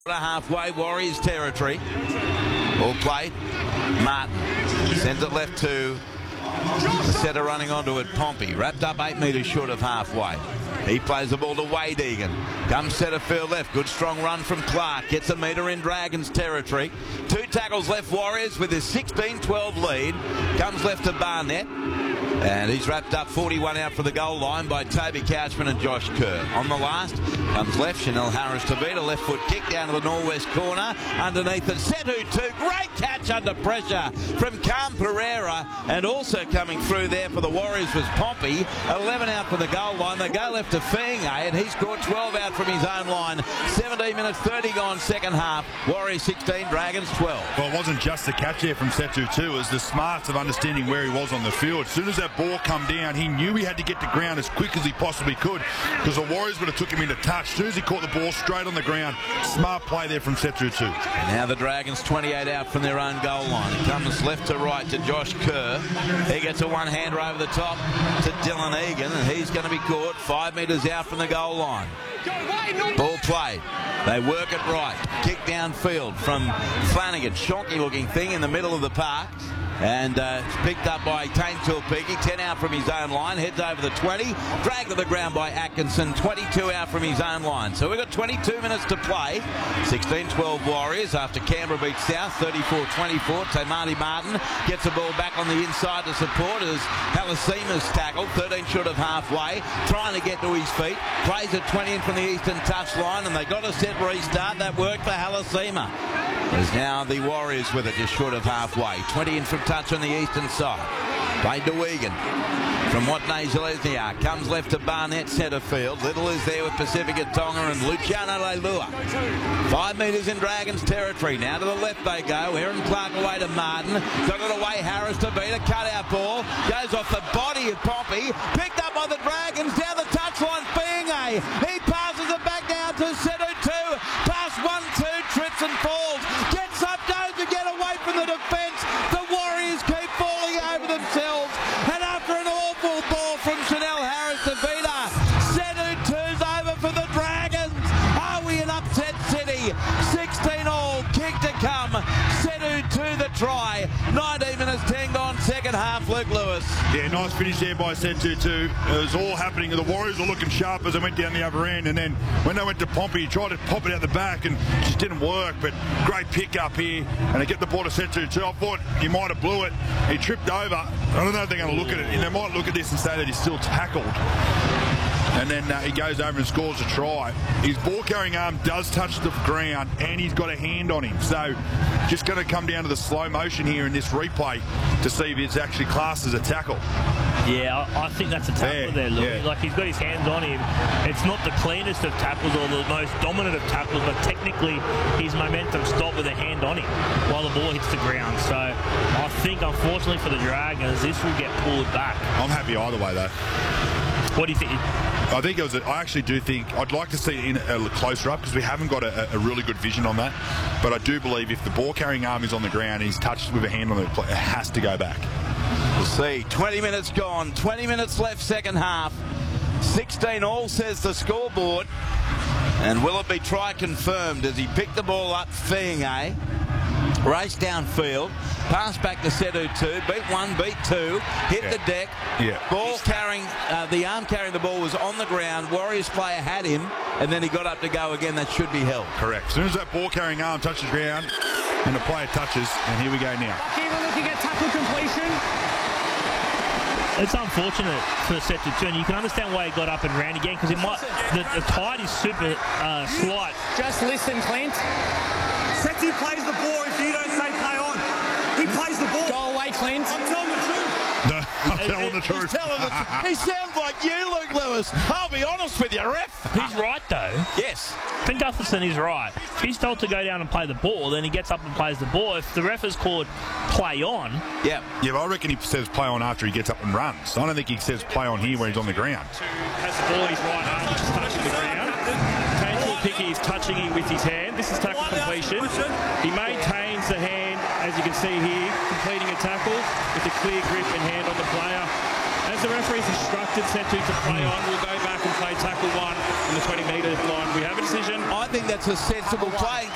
Halfway, Warriors territory. All played. Martin sends it left to the setter running onto it, Pompey. Wrapped up 8 metres short of halfway. He plays the ball to Wade Egan. Comes centre field left. Good strong run from Clark. Gets a metre in Dragons territory. 2 tackles left Warriors with his 16-12 lead. Comes left to Barnett. And he's wrapped up 41 out for the goal line by Toby Couchman and Josh Kerr. On the last, comes left, Chanel Harris to beat. A left foot kick down to the northwest corner. Underneath it, Setu 2. Great catch under pressure from Cam Pereira. And also coming through there for the Warriors was Pompey. 11 out for the goal line. They go left to Feenga, and he's scored 12 out from his own line. 17 minutes, 30 gone second half. Warriors 16, Dragons 12. Well, it wasn't just the catch there from Setu 2. It was the smarts of understanding where he was on the field. As soon as that ball come down, he knew he had to get to ground as quick as he possibly could, because the Warriors would have took him into touch. As soon as he caught the ball straight on the ground, smart play there from Setu 2. And now the Dragons 28 out from their own goal line. It comes left to right to Josh Kerr. He gets a one-hander over the top to Dylan Egan, and he's going to be caught 5 metres out from the goal line. Ball played. They work it right. Kick downfield from Flanagan. Shonky looking thing in the middle of the park. And it's picked up by Tane Tulpiki. 10 out from his own line. Heads over the 20. Dragged to the ground by Atkinson. 22 out from his own line. So we've got 22 minutes to play. 16-12 Warriors after Canberra beats South. 34-24. Tamati Martin gets the ball back on the inside to support as Halasima's tackled. 13 short of halfway. Trying to get to his feet. Plays it 20 in from the eastern touchline. And they got a set restart. That worked for Halasima. There's now the Warriors with it just short of halfway. 20 in from touch on the eastern side. Played to Wigan. From Watney Zelezniak. Comes left to Barnett centre field. Little is there with Pacifica Tonga and Luciano Leilua. 5 metres in Dragons territory. Now to the left they go. Aaron Clark away to Martin. Got it away. Harris to beat. A cutout ball. Goes off the body of Pompey. Picked up by the Dragons. Down the touchline. Feenga. He passes it back down to Setu 2. Pass 1-2. Trips and falls. Gets up. Goes to get away from the defence. The Warriors keep falling over themselves. And after an awful ball from Chanel Harris to Vida, Setu 2's over for the Dragons. Are we an upset city? 16 all. Kick to come. Setu 2 the try. 19 minutes 10 gone second half. Luke Lewis. Yeah, nice finish there by Setu 2. It was all happening. The Warriors were looking sharp as they went down the other end, and then when they went to Pompey, he tried to pop it out the back and just didn't work. But great pick up here, and they get the ball to Setu 2. I thought he might have blew it. He tripped over. I don't know if they're going to look at it. They might look at this and say that he's still tackled. And then he goes over and scores a try. His ball-carrying arm does touch the ground, and he's got a hand on him. So just going to come down to the slow motion here in this replay to see if it's actually classed as a tackle. Yeah, I think that's a tackle there, Louis. Yeah. Like, he's got his hands on him. It's not the cleanest of tackles or the most dominant of tackles, but technically his momentum stopped with a hand on him while the ball hits the ground. So I think, unfortunately for the Dragons, this will get pulled back. I'm happy either way, though. What do you think? I think it was. I actually do think I'd like to see it in a closer up, because we haven't got a really good vision on that. But I do believe if the ball carrying arm is on the ground and he's touched with a hand on it, it has to go back. We'll see. 20 minutes gone. 20 minutes left second half. 16 all says the scoreboard. And will it be try confirmed as he picked the ball up? Feenga. Race downfield, pass back to Setu 2, beat 1, beat 2, hit the deck. Yeah. Ball carrying, the arm carrying the ball was on the ground. Warriors player had him, and then he got up to go again. That should be held. Correct. As soon as that ball carrying arm touches ground, and the player touches, and here we go now. We're looking at tackle completion. It's unfortunate for Setu 2, and you can understand why he got up and ran again, because the tide is super slight. Just listen, Clint. Setu plays the ball if you don't say play on. He plays the ball. Go away, Clint. I'm telling the truth. No, I'm telling the truth. He's telling the truth. He sounds like you, Luke Lewis. I'll be honest with you, ref. He's right, though. Yes. Finn Gustafson is right. If he's told to go down and play the ball, then he gets up and plays the ball. If the ref has called play on... Yeah, but I reckon he says play on after he gets up and runs. I don't think he says play on here when he's on the ground. Has the ball in his right arm, which is touching the ground. Picky is touching him with his hand. This is tackle completion. He maintains the hand, as you can see here, completing a tackle with a clear grip and hand on the player. As the referee's instructed Setu to play on, we'll go back and play tackle 1 on the 20-metre line. We have a decision. I think that's a sensible play.